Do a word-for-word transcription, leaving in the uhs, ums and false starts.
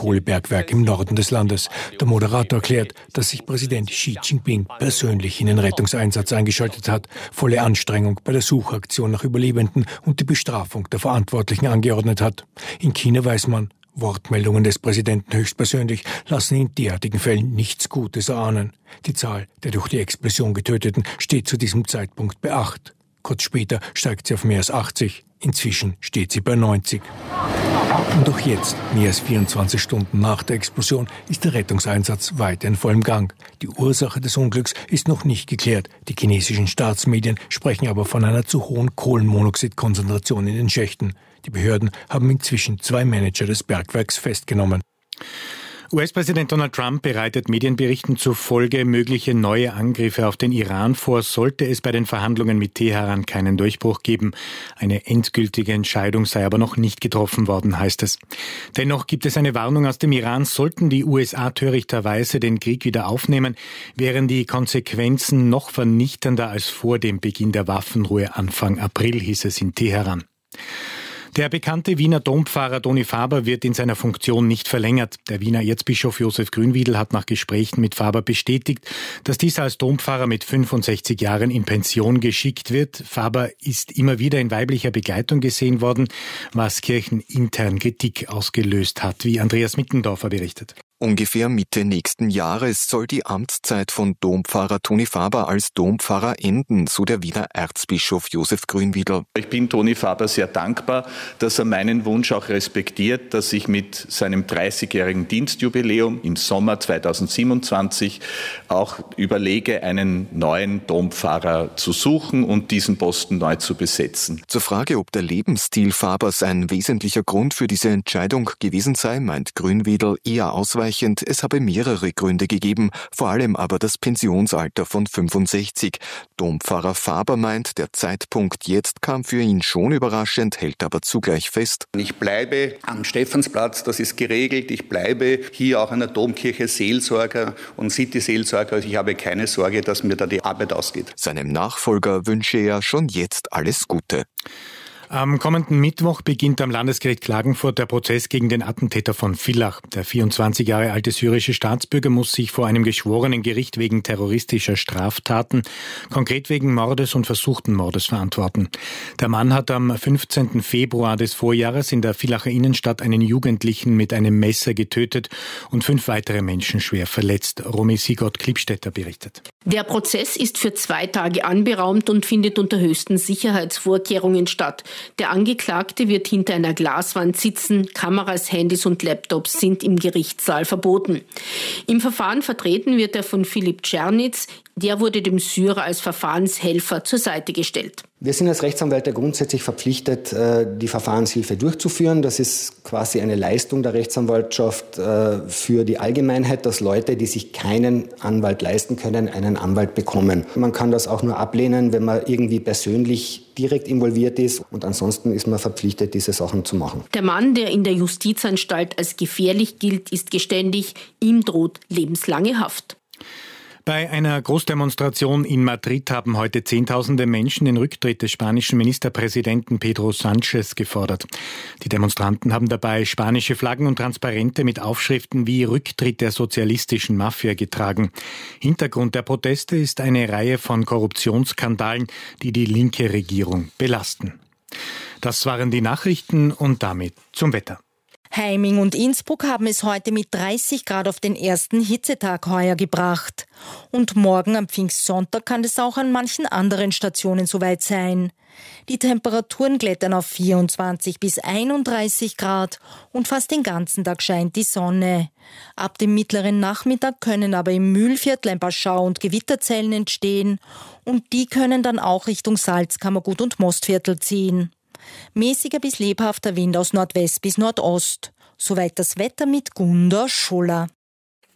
Kohlebergwerk im Norden des Landes. Der Moderator erklärt, dass sich Präsident Xi Jinping persönlich in den Rettungseinsatz eingeschaltet hat, volle Anstrengung bei der Suchaktion nach Überlebenden und die Bestrafung der Verantwortlichen angeordnet hat. In China weiß man, Wortmeldungen des Präsidenten höchstpersönlich lassen in derartigen Fällen nichts Gutes erahnen. Die Zahl der durch die Explosion Getöteten steht zu diesem Zeitpunkt bei acht. Kurz später steigt sie auf mehr als achtzig. Inzwischen steht sie bei neunzig. Und auch jetzt, mehr als vierundzwanzig Stunden nach der Explosion, ist der Rettungseinsatz weiter in vollem Gang. Die Ursache des Unglücks ist noch nicht geklärt. Die chinesischen Staatsmedien sprechen aber von einer zu hohen Kohlenmonoxidkonzentration in den Schächten. Die Behörden haben inzwischen zwei Manager des Bergwerks festgenommen. U S-Präsident Donald Trump bereitet Medienberichten zufolge mögliche neue Angriffe auf den Iran vor, sollte es bei den Verhandlungen mit Teheran keinen Durchbruch geben. Eine endgültige Entscheidung sei aber noch nicht getroffen worden, heißt es. Dennoch gibt es eine Warnung aus dem Iran, sollten die U S A törichterweise den Krieg wieder aufnehmen, wären die Konsequenzen noch vernichtender als vor dem Beginn der Waffenruhe Anfang April, hieß es in Teheran. Der bekannte Wiener Dompfarrer Toni Faber wird in seiner Funktion nicht verlängert. Der Wiener Erzbischof Josef Grünwiedl hat nach Gesprächen mit Faber bestätigt, dass dieser als Dompfarrer mit fünfundsechzig Jahren in Pension geschickt wird. Faber ist immer wieder in weiblicher Begleitung gesehen worden, was kirchenintern Kritik ausgelöst hat, wie Andreas Mittendorfer berichtet. Ungefähr Mitte nächsten Jahres soll die Amtszeit von Dompfarrer Toni Faber als Dompfarrer enden, so der Wiener Erzbischof Josef Grünwiedl. Ich bin Toni Faber sehr dankbar, dass er meinen Wunsch auch respektiert, dass ich mit seinem dreißigjährigen Dienstjubiläum im Sommer zweitausendsiebenundzwanzig auch überlege, einen neuen Dompfarrer zu suchen und diesen Posten neu zu besetzen. Zur Frage, ob der Lebensstil Fabers ein wesentlicher Grund für diese Entscheidung gewesen sei, meint Grünwiedl eher ausweichend. Es habe mehrere Gründe gegeben, vor allem aber das Pensionsalter von fünfundsechzig. Dompfarrer Faber meint, der Zeitpunkt jetzt kam für ihn schon überraschend, hält aber zugleich fest. Ich bleibe am Stephansplatz, das ist geregelt. Ich bleibe hier auch an der Domkirche Seelsorger und City-Seelsorger. Ich habe keine Sorge, dass mir da die Arbeit ausgeht. Seinem Nachfolger wünsche er schon jetzt alles Gute. Am kommenden Mittwoch beginnt am Landesgericht Klagenfurt der Prozess gegen den Attentäter von Villach. Der vierundzwanzig Jahre alte syrische Staatsbürger muss sich vor einem geschworenen Gericht wegen terroristischer Straftaten, konkret wegen Mordes und versuchten Mordes, verantworten. Der Mann hat am fünfzehnten Februar des Vorjahres in der Villacher Innenstadt einen Jugendlichen mit einem Messer getötet und fünf weitere Menschen schwer verletzt. Romy Sigurd-Klippstätter berichtet. Der Prozess ist für zwei Tage anberaumt und findet unter höchsten Sicherheitsvorkehrungen statt. Der Angeklagte wird hinter einer Glaswand sitzen. Kameras, Handys und Laptops sind im Gerichtssaal verboten. Im Verfahren vertreten wird er von Philipp Czernitz. Der wurde dem Syrer als Verfahrenshelfer zur Seite gestellt. Wir sind als Rechtsanwälte grundsätzlich verpflichtet, die Verfahrenshilfe durchzuführen. Das ist quasi eine Leistung der Rechtsanwaltschaft für die Allgemeinheit, dass Leute, die sich keinen Anwalt leisten können, einen Anwalt bekommen. Man kann das auch nur ablehnen, wenn man irgendwie persönlich direkt involviert ist. Und ansonsten ist man verpflichtet, diese Sachen zu machen. Der Mann, der in der Justizanstalt als gefährlich gilt, ist geständig. Ihm droht lebenslange Haft. Bei einer Großdemonstration in Madrid haben heute Zehntausende Menschen den Rücktritt des spanischen Ministerpräsidenten Pedro Sánchez gefordert. Die Demonstranten haben dabei spanische Flaggen und Transparente mit Aufschriften wie Rücktritt der sozialistischen Mafia getragen. Hintergrund der Proteste ist eine Reihe von Korruptionsskandalen, die die linke Regierung belasten. Das waren die Nachrichten und damit zum Wetter. Heiming und Innsbruck haben es heute mit dreißig Grad auf den ersten Hitzetag heuer gebracht. Und morgen am Pfingstsonntag kann es auch an manchen anderen Stationen soweit sein. Die Temperaturen klettern auf vierundzwanzig bis einunddreißig Grad und fast den ganzen Tag scheint die Sonne. Ab dem mittleren Nachmittag können aber im Mühlviertel ein paar Schau- und Gewitterzellen entstehen und die können dann auch Richtung Salzkammergut und Mostviertel ziehen. Mäßiger bis lebhafter Wind aus Nordwest bis Nordost. Soweit das Wetter mit Gunda Schuller.